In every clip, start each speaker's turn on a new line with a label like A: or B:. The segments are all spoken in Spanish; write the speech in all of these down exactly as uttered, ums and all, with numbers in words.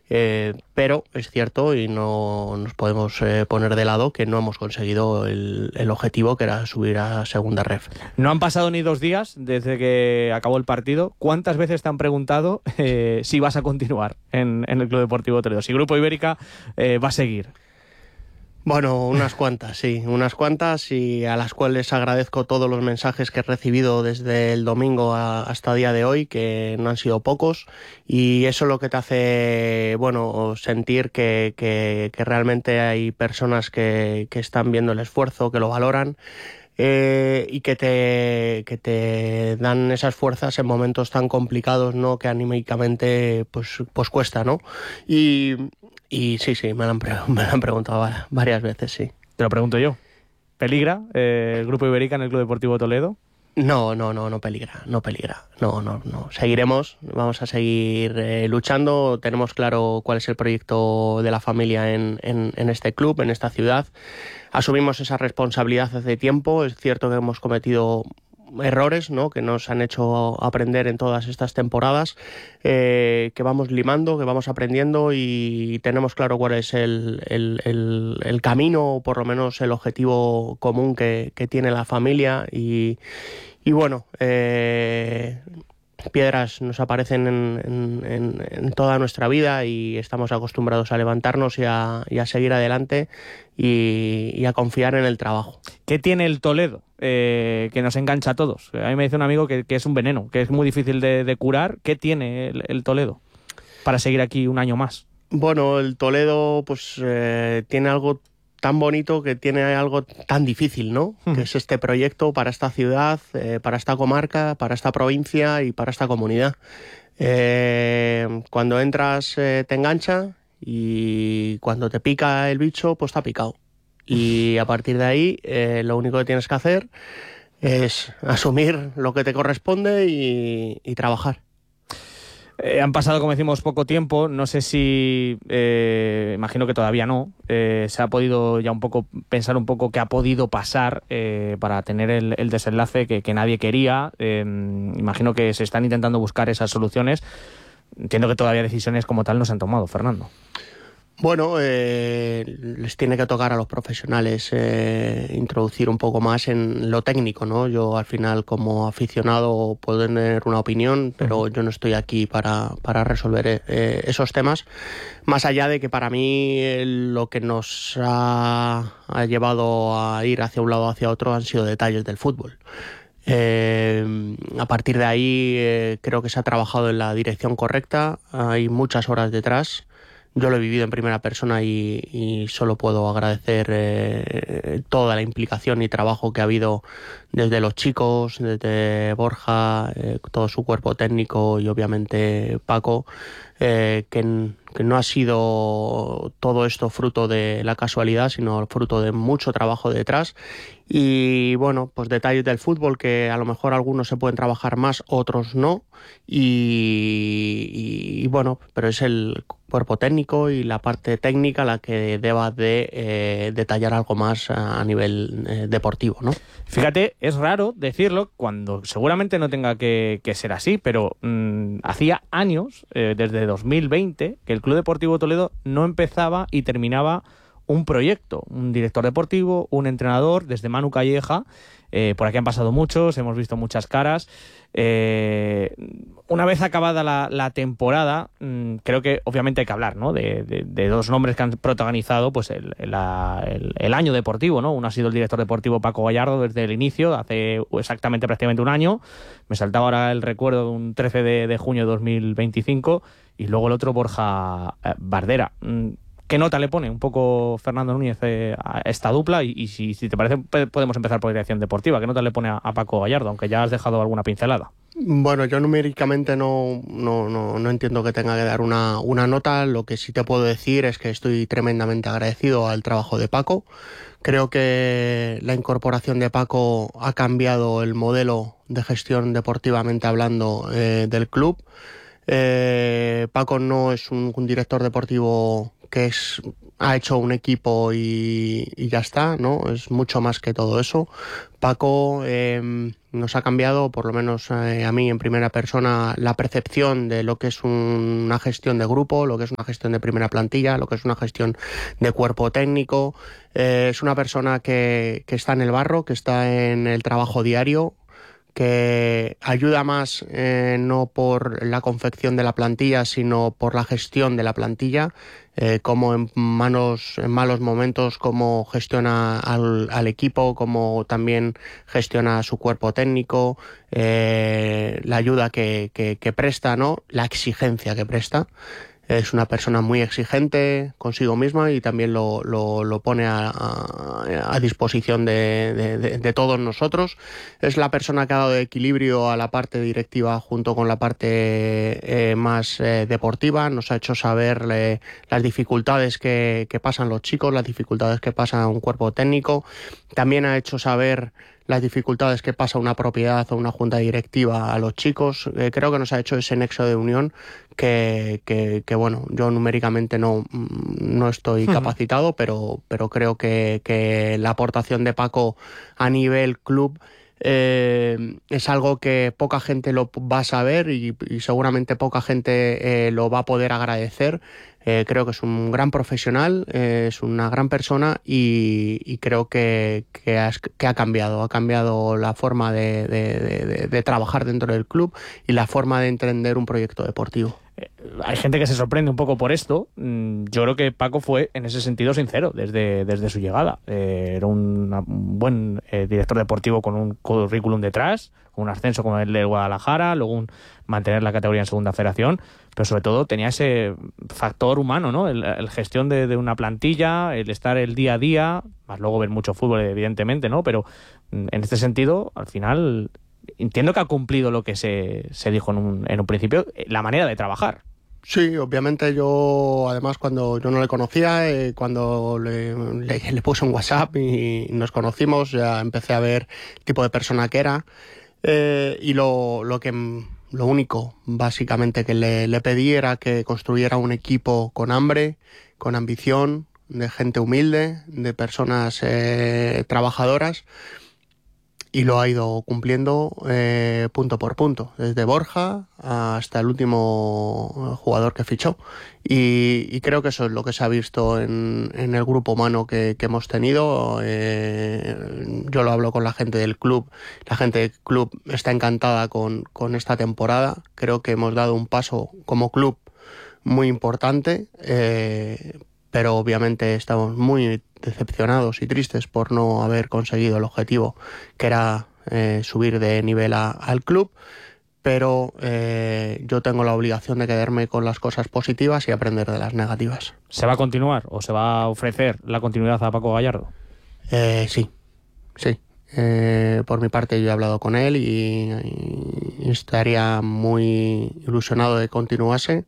A: Eh, pero es cierto, y no nos podemos eh, poner de lado, que no hemos conseguido el, el objetivo, que era subir a segunda ref.
B: No han pasado ni dos días desde que acabó el partido. ¿Cuántas veces te han preguntado eh, si vas a continuar en, en el Club Deportivo Toledo? Si Grupo Ibérica eh, va a seguir.
A: Bueno, unas cuantas, sí, unas cuantas, y a las cuales agradezco todos los mensajes que he recibido desde el domingo a, hasta el día de hoy, que no han sido pocos, y eso es lo que te hace, bueno, sentir que, que, que realmente hay personas que, que están viendo el esfuerzo, que lo valoran, eh, y que te, que te dan esas fuerzas en momentos tan complicados, ¿no?, que anímicamente pues, pues cuesta, ¿no? Y... Y sí, sí, me lo han, pre me lo han preguntado varias veces, sí.
B: Te lo pregunto yo. ¿Peligra eh, el Grupo Ibérica en el Club Deportivo Toledo?
A: No, no, no, no peligra, no peligra. No, no, no. Seguiremos, vamos a seguir eh, luchando. Tenemos claro cuál es el proyecto de la familia en, en, en este club, en esta ciudad. Asumimos esa responsabilidad hace tiempo. Es cierto que hemos cometido errores, ¿no?, que nos han hecho aprender en todas estas temporadas, eh, que vamos limando, que vamos aprendiendo, y tenemos claro cuál es el, el, el, el camino, o por lo menos el objetivo común que, que tiene la familia. Y, y bueno, eh, piedras nos aparecen en, en, en, en toda nuestra vida, y estamos acostumbrados a levantarnos y a, y a seguir adelante y, y a confiar en el trabajo.
B: ¿Qué tiene el Toledo eh, que nos engancha a todos? A mí me dice un amigo que, que es un veneno, que es muy difícil de, de curar. ¿Qué tiene el, el Toledo para seguir aquí un año más?
A: Bueno, el Toledo pues eh, tiene algo tan bonito, que tiene algo tan difícil, ¿no? Uh-huh. Que es este proyecto para esta ciudad, eh, para esta comarca, para esta provincia y para esta comunidad. Eh, cuando entras eh, te engancha, y cuando te pica el bicho, pues te ha picado. Y a partir de ahí eh, lo único que tienes que hacer es asumir lo que te corresponde y, y trabajar.
B: Eh, han pasado, como decimos, poco tiempo. No sé si, eh, imagino que todavía no, eh, se ha podido ya un poco pensar un poco qué ha podido pasar eh, para tener el, el desenlace que, que nadie quería. Eh, imagino que se están intentando buscar esas soluciones. Entiendo que todavía decisiones como tal no se han tomado, Fernando.
A: Bueno, eh, les tiene que tocar a los profesionales eh, introducir un poco más en lo técnico, ¿no? Yo al final, como aficionado, puedo tener una opinión, pero uh-huh. yo no estoy aquí para, para resolver eh, esos temas. Más allá de que para mí eh, lo que nos ha, ha llevado a ir hacia un lado o hacia otro han sido detalles del fútbol. Eh, a partir de ahí eh, creo que se ha trabajado en la dirección correcta. Hay muchas horas detrás. Yo lo he vivido en primera persona y, y solo puedo agradecer eh, toda la implicación y trabajo que ha habido desde los chicos, desde Borja, eh, todo su cuerpo técnico, y obviamente Paco, eh, que, que no ha sido todo esto fruto de la casualidad, sino fruto de mucho trabajo detrás. Y bueno, pues detalles del fútbol que a lo mejor algunos se pueden trabajar más, otros no, y, y, y bueno, pero es el cuerpo técnico y la parte técnica la que deba de eh, detallar algo más a, a nivel eh, deportivo, ¿no?
B: Fíjate, es raro decirlo cuando seguramente no tenga que, que ser así, pero mmm, hacía años, eh, desde dos mil veinte, que el Club Deportivo Toledo no empezaba y terminaba un proyecto, un director deportivo, un entrenador, desde Manu Calleja. Eh, por aquí han pasado muchos, hemos visto muchas caras. Eh, una vez acabada la, la temporada, mmm, creo que obviamente hay que hablar, ¿no?, de, de, de dos nombres que han protagonizado pues el, la, el, el año deportivo, ¿no? Uno ha sido el director deportivo Paco Gallardo desde el inicio, hace exactamente prácticamente un año. Me saltaba ahora el recuerdo de un trece de junio de dos mil veinticinco, y luego el otro, Borja eh, Bardera. Mm, ¿Qué nota le pone un poco Fernando Núñez eh, a esta dupla? Y, y si, si te parece, podemos empezar por dirección deportiva. ¿Qué nota le pone a, a Paco Gallardo? Aunque ya has dejado alguna pincelada.
A: Bueno, yo numéricamente no, no, no, no entiendo que tenga que dar una, una nota. Lo que sí te puedo decir es que estoy tremendamente agradecido al trabajo de Paco. Creo que la incorporación de Paco ha cambiado el modelo de gestión deportivamente hablando eh, del club. Eh, Paco no es un, un director deportivo que es, ha hecho un equipo y, y ya está, ¿no? Es mucho más que todo eso. Paco eh, nos ha cambiado, por lo menos eh, a mí en primera persona, la percepción de lo que es un, una gestión de grupo, lo que es una gestión de primera plantilla, lo que es una gestión de cuerpo técnico. Eh, es una persona que, que está en el barro, que está en el trabajo diario, que ayuda más eh, no por la confección de la plantilla, sino por la gestión de la plantilla, eh, como en manos, en malos momentos, cómo gestiona al, al equipo, cómo también gestiona su cuerpo técnico, eh, la ayuda que, que, que presta, ¿no? La exigencia que presta. Es una persona muy exigente consigo misma y también lo, lo, lo pone a, a, a disposición de, de, de, de todos nosotros. Es la persona que ha dado equilibrio a la parte directiva junto con la parte eh, más eh, deportiva. Nos ha hecho saber eh, las dificultades que, que pasan los chicos, las dificultades que pasa un cuerpo técnico. También ha hecho saber las dificultades que pasa una propiedad o una junta directiva a los chicos. Eh, creo que nos ha hecho ese nexo de unión que, que, que bueno, yo numéricamente no, no estoy capacitado, pero, pero creo que, que la aportación de Paco a nivel club eh, es algo que poca gente lo va a saber y, y seguramente poca gente eh, lo va a poder agradecer. Eh, creo que es un gran profesional, eh, es una gran persona y, y creo que, que, has, que ha cambiado, ha cambiado la forma de, de, de, de trabajar dentro del club y la forma de entender un proyecto deportivo.
B: Eh, hay gente que se sorprende un poco por esto. Yo creo que Paco fue en ese sentido sincero desde, desde su llegada. Eh, era un, un buen eh, director deportivo con un currículum detrás, un ascenso como el de Guadalajara, luego un mantener la categoría en segunda federación, pero sobre todo tenía ese factor humano, ¿no? El, el gestión de, de una plantilla, el estar el día a día, más luego ver mucho fútbol, evidentemente, ¿no? Pero en este sentido, al final, entiendo que ha cumplido lo que se, se dijo en un, en un principio, la manera de trabajar.
A: Sí, obviamente yo, además, cuando yo no le conocía, eh, cuando le, le, le puse un WhatsApp y nos conocimos, ya empecé a ver el tipo de persona que era. Eh, y lo, lo que lo único básicamente que le, le pedí era que construyera un equipo con hambre, con ambición, de gente humilde, de personas eh, trabajadoras, y lo ha ido cumpliendo eh, punto por punto, desde Borja hasta el último jugador que fichó. Y, y creo que eso es lo que se ha visto en, en el grupo humano que, que hemos tenido. Eh, yo lo hablo con la gente del club. La gente del club está encantada con, con esta temporada. Creo que hemos dado un paso como club muy importante, eh, pero obviamente estamos muy decepcionados y tristes por no haber conseguido el objetivo, que era eh, subir de nivel a, al club. Pero eh, yo tengo la obligación de quedarme con las cosas positivas y aprender de las negativas.
B: ¿Se va a continuar o se va a ofrecer la continuidad a Paco Gallardo?
A: Eh, sí, sí. Eh, por mi parte yo he hablado con él y, y estaría muy ilusionado de que continuase,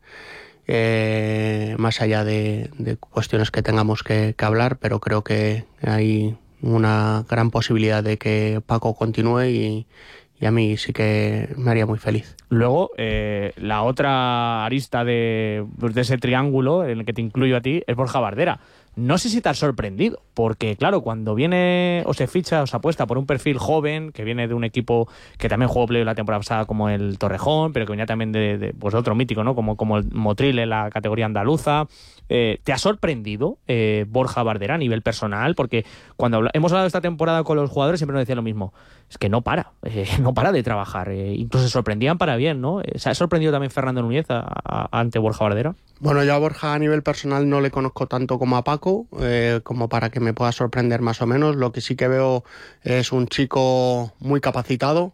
A: eh, más allá de, de cuestiones que tengamos que, que hablar, pero creo que hay una gran posibilidad de que Paco continúe y Y a mí sí que me haría muy feliz.
B: Luego, eh, la otra arista de, de ese triángulo en el que te incluyo a ti es Borja Bardera. No sé si te has sorprendido, porque claro, cuando viene o se ficha o se apuesta por un perfil joven, que viene de un equipo que también jugó play la temporada pasada como el Torrejón, pero que venía también de, de pues otro mítico, ¿no? Como, como el Motril en la categoría andaluza. Eh, ¿Te ha sorprendido eh, Borja Bardera a nivel personal? Porque cuando habla, hemos hablado esta temporada con los jugadores siempre nos decían lo mismo. Es que no para, eh, no para de trabajar. Eh, incluso se sorprendían para bien, ¿no? Eh, ¿Se ha sorprendido también Fernando Núñez a, a, ante Borja Bardera?
A: Bueno, yo a Borja a nivel personal no le conozco tanto como a Paco, eh, como para que me pueda sorprender más o menos. Lo que sí que veo es un chico muy capacitado.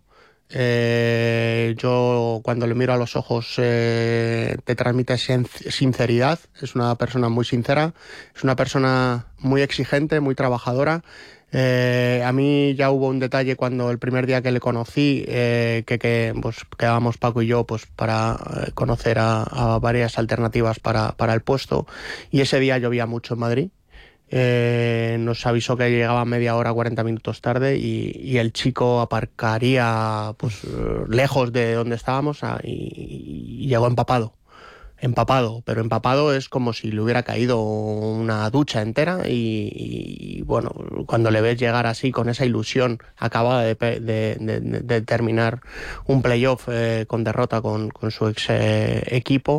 A: Eh, yo cuando le miro a los ojos eh, te transmite sinceridad. Es una persona muy sincera, es una persona muy exigente, muy trabajadora. Eh, a mí ya hubo un detalle cuando el primer día que le conocí, eh, que, que pues quedábamos Paco y yo pues para conocer a, a varias alternativas para, para el puesto, y ese día llovía mucho en Madrid. Eh, nos avisó que llegaba media hora, cuarenta minutos tarde, y, y el chico aparcaría pues lejos de donde estábamos, y, y llegó empapado. empapado, pero empapado es como si le hubiera caído una ducha entera y, y bueno, cuando le ves llegar así con esa ilusión, acaba de, de, de, de terminar un playoff eh, con derrota con, con su ex eh, equipo,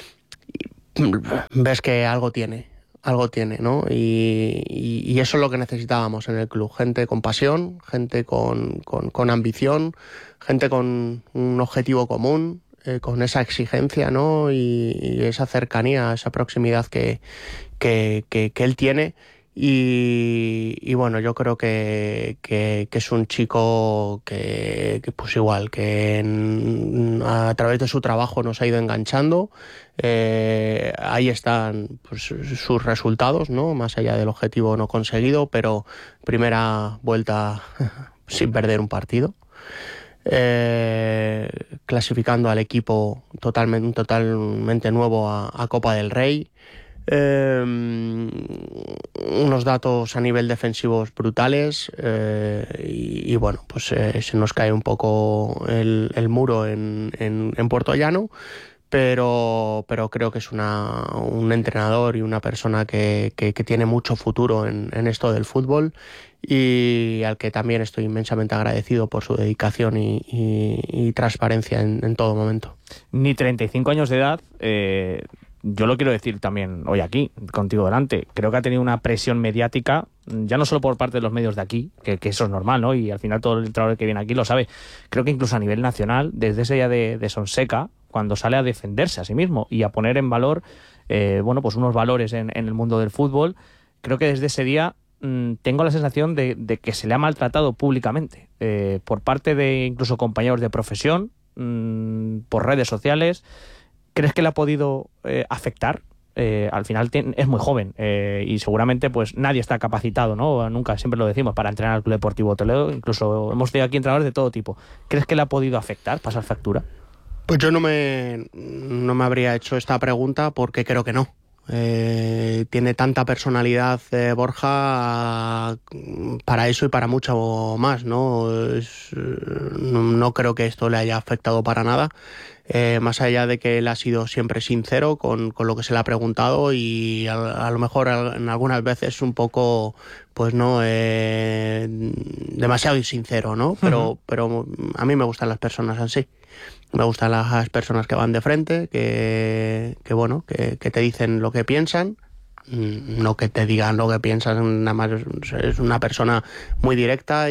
A: ves que algo tiene. Algo tiene, ¿no? Y, y, y eso es lo que necesitábamos en el club. Gente con pasión, gente con, con, con ambición, gente con un objetivo común, eh, con esa exigencia, ¿no? Y, y esa cercanía, esa proximidad que, que, que, que él tiene. Y, y bueno, yo creo que, que, que es un chico que, que pues igual, que en, a través de su trabajo nos ha ido enganchando. Eh, ahí están pues, sus resultados, ¿no? Más allá del objetivo no conseguido, pero primera vuelta sin perder un partido. Eh, clasificando al equipo totalmente, totalmente nuevo a, a Copa del Rey. Eh, unos datos a nivel defensivos brutales eh, y, y bueno, pues eh, se nos cae un poco el, el muro en, en, en Puerto Llano, pero, pero creo que es una, un entrenador y una persona que, que, que tiene mucho futuro en, en esto del fútbol y al que también estoy inmensamente agradecido por su dedicación y, y, y transparencia en, en todo momento.
B: Ni treinta y cinco años de edad... Eh... Yo lo quiero decir también hoy aquí, contigo delante. Creo que ha tenido una presión mediática, ya no solo por parte de los medios de aquí, que, que eso es normal, ¿no? Y al final todo el entrenador que viene aquí lo sabe. Creo que incluso a nivel nacional, desde ese día de, de Sonseca, cuando sale a defenderse a sí mismo y a poner en valor, eh, bueno, pues unos valores en, en el mundo del fútbol, creo que desde ese día mmm, tengo la sensación de, de que se le ha maltratado públicamente, eh, por parte de incluso compañeros de profesión, mmm, por redes sociales. ¿Crees que le ha podido eh, afectar? Eh, al final tiene, es muy joven eh, y seguramente pues nadie está capacitado, ¿no? Nunca, siempre lo decimos, para entrenar al Club Deportivo Toledo. Incluso hemos tenido aquí entrenadores de todo tipo. ¿Crees que le ha podido afectar, pasar factura?
A: Pues yo no me, no me habría hecho esta pregunta porque creo que no. Eh, tiene tanta personalidad eh, Borja para eso y para mucho más, ¿no? Es, no, no creo que esto le haya afectado para nada. Eh, más allá de que él ha sido siempre sincero con, con lo que se le ha preguntado y a, a lo mejor en algunas veces un poco, pues no, eh, demasiado sincero, ¿no? Pero, uh-huh. pero a mí me gustan las personas así. Me gustan las personas que van de frente, que, que bueno, que, que te dicen lo que piensan, no que te digan lo que piensan, nada más es una persona muy directa y,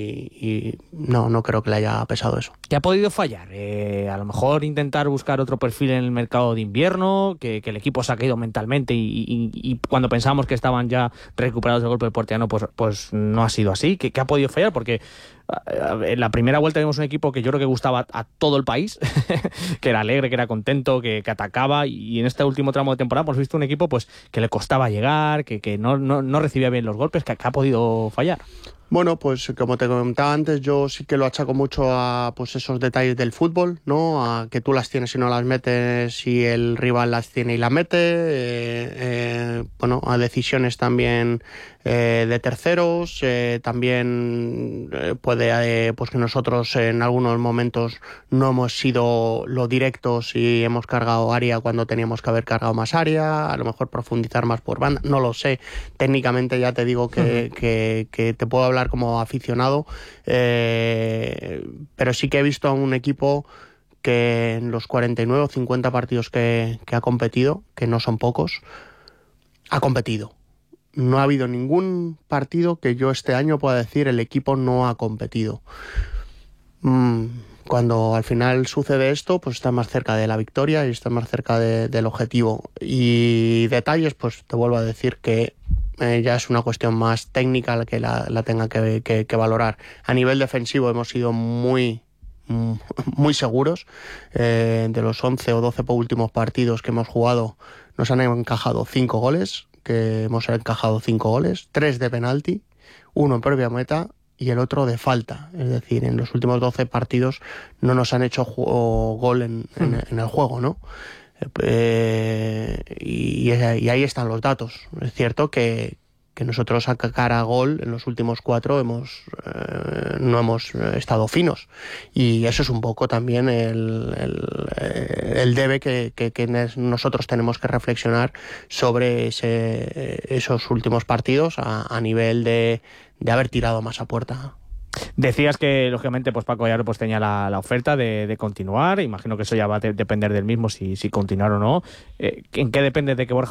A: y no, no creo que le haya pesado eso.
B: ¿Qué ha podido fallar? Eh, a lo mejor intentar buscar otro perfil en el mercado de invierno, que, que el equipo se ha caído mentalmente y, y, y cuando pensamos que estaban ya recuperados del golpe del porteano, pues, pues no ha sido así. ¿Qué, qué ha podido fallar? Porque en la primera vuelta vimos un equipo que yo creo que gustaba a todo el país, que era alegre, que era contento, que, que atacaba, y en este último tramo de temporada hemos visto un equipo pues que le costaba llegar, que, que no, no, no recibía bien los golpes, que, que ha podido fallar.
A: Bueno, pues como te comentaba antes, yo sí que lo achaco mucho a pues esos detalles del fútbol, ¿no? A que tú las tienes y no las metes y el rival las tiene y las mete, eh, eh, bueno, a decisiones también eh, de terceros, eh, también eh, puede eh, pues que nosotros en algunos momentos no hemos sido lo directos y hemos cargado área cuando teníamos que haber cargado más área, a lo mejor profundizar más por banda, no lo sé, técnicamente ya te digo que, uh-huh. que, que te puedo hablar como aficionado, eh, pero sí que he visto a un equipo que en los cuarenta y nueve o cincuenta partidos que, que ha competido, que no son pocos, ha competido. No ha habido ningún partido que yo este año pueda decir el equipo no ha competido. Mm, cuando al final sucede esto, pues está más cerca de la victoria y está más cerca de, del objetivo. Y detalles, pues te vuelvo a decir que Eh, ya es una cuestión más técnica la que la, la tenga que, que, que valorar. A nivel defensivo hemos sido muy, muy seguros. Eh, de los once o doce últimos partidos que hemos jugado nos han encajado cinco goles, que hemos encajado cinco goles, tres de penalti, uno en propia meta y el otro de falta. Es decir, en los últimos doce partidos no nos han hecho juego, gol en, en, en el juego, ¿no? Eh, y, y ahí están los datos. Es cierto que, que nosotros a cara a gol en los últimos cuatro hemos eh, no hemos estado finos, y eso es un poco también el, el, el debe que, que, que nosotros tenemos que reflexionar sobre ese, esos últimos partidos a, a nivel de, de haber tirado más a puerta.
B: Decías que, lógicamente, pues Paco Ayaro pues, tenía la, la oferta de, de continuar. Imagino que eso ya va a de, depender del mismo si, si continuar o no. Eh, ¿En qué depende de que Borja